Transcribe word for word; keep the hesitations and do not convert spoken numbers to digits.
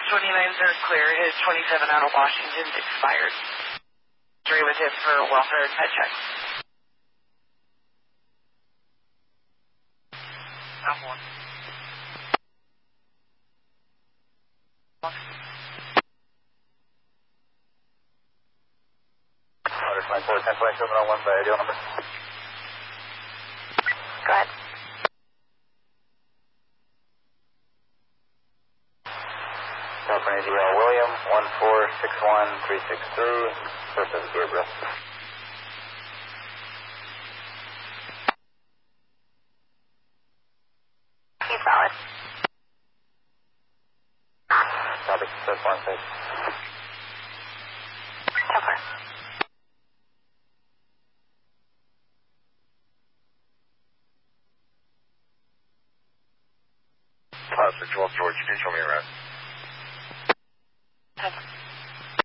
twenty-nines are clear. His twenty-seven out of Washington's expired. Three with him for welfare and pet check. Alpha one. twenty-four, ten twenty-seven oh one by ideal number. Go ahead. California D L William, one four six one three six three, first of Gabriel. He's valid. Topic set one six. So far. Positive twelve George, can you show me around?